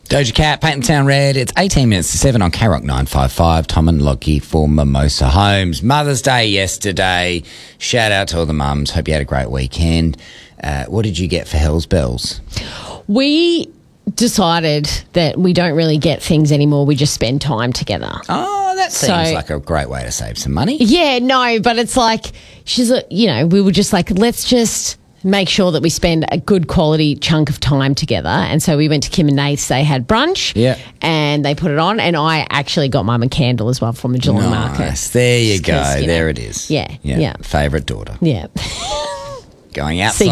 Doja Cat, Paint the Town Red. It's 18 minutes to 7 on K-Rock 955. Tom and Lockie for Mimosa Homes. Mother's Day yesterday. Shout out to all the mums. Hope you had a great weekend. What did you get for Hell's Bells? We decided that we don't really get things anymore. We just spend time together. Oh, that seems like a great way to save some money. Yeah, no, but it's like, we were just like, let's just make sure that we spend a good quality chunk of time together. And so we went to Kim and Nate's. They had brunch. Yeah. And they put it on. And I actually got Mum a candle as well from the Geelong Market. Nice. There you go. There it is. Yeah. Favourite daughter. Yeah. Going outside.